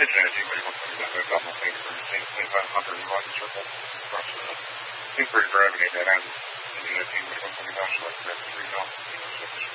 energy, but he wants to do that. That's almost things for the same thing about 101 circle. Think for gravity that I'm in the team, but it was only not like that. 3 knots.